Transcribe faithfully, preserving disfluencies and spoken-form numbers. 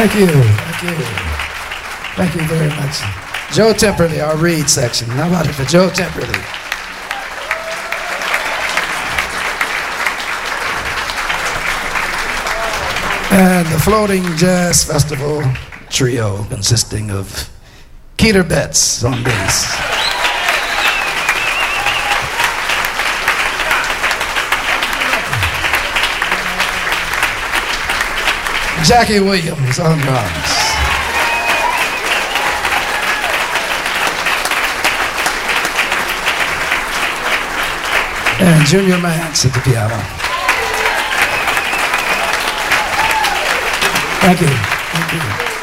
Thank you. Thank you. Thank you very much. Joe Temperley, our reed section. How about it for Joe Temperley? And the Floating Jazz Festival trio consisting of Keeter Betts on bass. Jackie Williams on drums. And Junior Mance at the piano. Thank you. Thank you.